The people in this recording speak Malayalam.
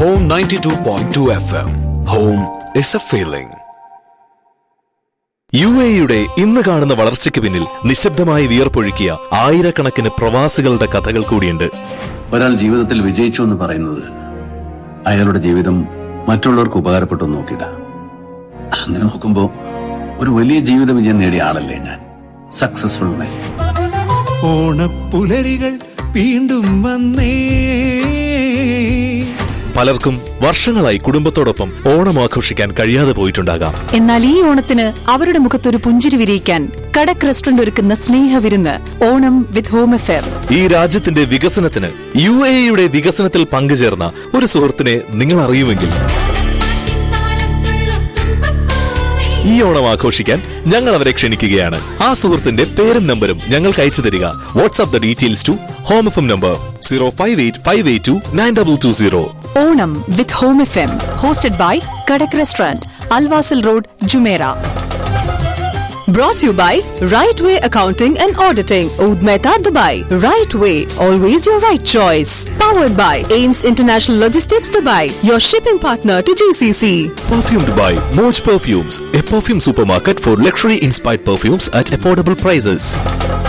Home 92.2 FM. Home is a feeling. UAEയുടെ ഇന്ന് കാണുന്ന വളർച്ചയ്ക്ക് പിന്നിൽ നിശബ്ദമായി വിയർപ്പൊഴുക്കിയ ആയിരക്കണക്കിന് പ്രവാസികളുടെ കഥകൾ കൂടിയുണ്ട്. ഒരാൾ ജീവിതത്തിൽ വിജയിച്ചു എന്ന് പറയുന്നത് അയാളുടെ ജീവിതം മറ്റുള്ളവർക്ക് ഉപകാരപ്പെട്ടു നോക്കിയിട്ട. അങ്ങനെ നോക്കുമ്പോ ഒരു വലിയ ജീവിത വിജയം നേടിയ ആളല്ലേ ഞാൻ. സക്സസ്ഫുൾ മാൻ. ഓണപ്പുലരികൾ വീണ്ടും വന്നേ. പലർക്കും വർഷങ്ങളായി കുടുംബത്തോടൊപ്പം ഓണം ആഘോഷിക്കാൻ കഴിയാതെ പോയിട്ടുണ്ടാകാം. എന്നാൽ ഈ ഓണത്തിന് അവരുടെ മുഖത്തൊരു പുഞ്ചിരി വിരിയിക്കാൻ കടക് റെസ്റ്റോറന്റ് ഒരുക്കുന്ന സ്നേഹവിരുന്ന് ഓണം വിത്ത് ഹോം അഫെയർ. ഈ രാജ്യത്തിന്റെ വികസനത്തിന് UAEയുടെ വികസനത്തിൽ പങ്കുചേർന്ന ഒരു സുഹൃത്തിനെ നിങ്ങൾ അറിയുമെങ്കിൽ ഈ ഓണം ആഘോഷിക്കാൻ ഞങ്ങൾ അവരെ ക്ഷണിക്കുകയാണ്. ആ സുഹൃത്തിന്റെ പേരും നമ്പരും ഞങ്ങൾക്ക് അയച്ചു തരിക. WhatsApp the details to home FM number 05858292220. Onam with home FM hosted by Kadak restaurant, Al Wasl road, Jumeirah. Brought to you by Right Way Accounting and Auditing, Oud Mehta, Dubai. Right Way, always your right choice. Powered by Ames International Logistics, Dubai, your shipping partner to GCC. Perfume Dubai, Moj Perfumes, a perfume supermarket for luxury inspired perfumes at affordable prices.